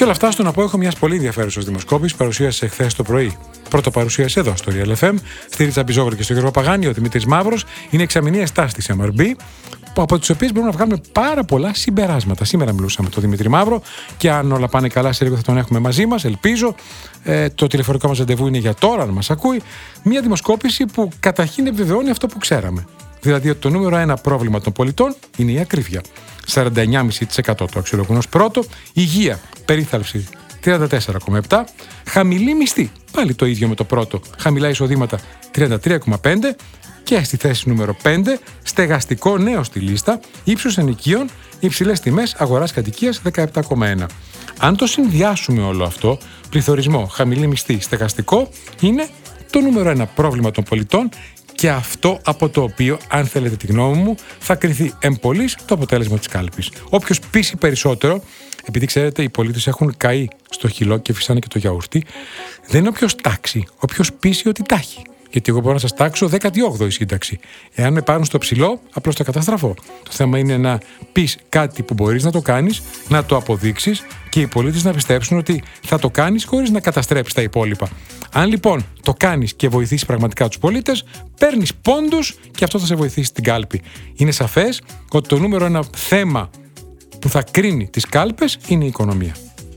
Και όλα αυτά στον απόϊχο μιας πολύ ενδιαφέρουσας δημοσκόπησης παρουσίασε χθες το πρωί. Πρώτο παρουσίασε εδώ στο Real FM, στη Ρίτσα Μπιζόγλου και στο Γιώργο Παγάνη, ο Δημήτρης Μαύρος. Είναι εξαμηνίες στάσεις της MRB, από τις οποίες μπορούμε να βγάλουμε πάρα πολλά συμπεράσματα. Σήμερα μιλούσαμε με τον Δημήτρη Μαύρο και αν όλα πάνε καλά, σε λίγο θα τον έχουμε μαζί μας, ελπίζω. Το τηλεφωνικό μας ραντεβού είναι για τώρα, αν μας ακούει. Μια δημοσκόπηση που καταρχήν επιβεβαιώνει αυτό που ξέραμε. Δηλαδή ότι το νούμερο ένα πρόβλημα των πολιτών είναι η ακρίβεια. 49,5% το αξιολογούν ως πρώτο. Υγεία, περίθαλψη 34,7%. Χαμηλή μισθή, πάλι το ίδιο με το πρώτο. Χαμηλά εισοδήματα 33,5%. Και στη θέση νούμερο 5, στεγαστικό νέο στη λίστα, ύψος ενοικίων, υψηλές τιμές αγοράς κατοικίας 17,1%. Αν το συνδυάσουμε όλο αυτό, πληθωρισμό, χαμηλή μισθή, στεγαστικό, είναι το νούμερο ένα πρόβλημα των πολιτών και αυτό από το οποίο, αν θέλετε τη γνώμη μου, θα κριθεί εμπολής το αποτέλεσμα της κάλπης. Όποιος πείσει περισσότερο, επειδή ξέρετε οι πολίτες έχουν καεί στο χυλό και φυσάνε και το γιαούρτι, δεν είναι όποιος τάξει, όποιος πείσει ότι τάχει. Γιατί εγώ μπορώ να σας τάξω 18η σύνταξη. Εάν με πάρουν στο ψηλό, απλώς θα καταστραφώ. Το θέμα είναι να πεις κάτι που μπορείς να το κάνεις, να το αποδείξεις και οι πολίτες να πιστέψουν ότι θα το κάνεις χωρίς να καταστρέψεις τα υπόλοιπα. Αν λοιπόν το κάνεις και βοηθήσεις πραγματικά τους πολίτες, παίρνεις πόντους και αυτό θα σε βοηθήσει στην κάλπη. Είναι σαφές ότι το νούμερο ένα θέμα που θα κρίνει τις κάλπες είναι η οικονομία.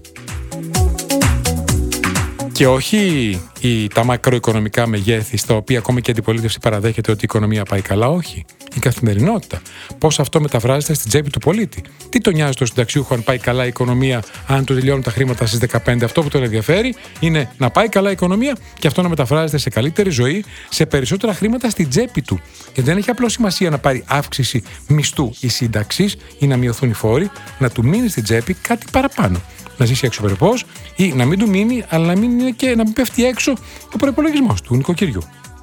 Και όχι τα μακροοικονομικά μεγέθη, στα οποία ακόμη και η αντιπολίτευση παραδέχεται ότι η οικονομία πάει καλά, όχι. Η καθημερινότητα. Πώς αυτό μεταφράζεται στην τσέπη του πολίτη. Τι τον νοιάζει το συνταξιούχο αν πάει καλά η οικονομία, αν του τελειώνουν τα χρήματα στις 15. Αυτό που τον ενδιαφέρει είναι να πάει καλά η οικονομία και αυτό να μεταφράζεται σε καλύτερη ζωή, σε περισσότερα χρήματα στην τσέπη του. Γιατί δεν έχει απλώς σημασία να πάρει αύξηση μισθού ή σύνταξης ή να μειωθούν οι φόροι, να του μείνει στην τσέπη κάτι παραπάνω. Να ζήσει αξιοπρεπώς ή να μην του μείνει, αλλά να μην είναι και να μην πέφτει έξω ο προϋπολογισμός του νοικοκυριού.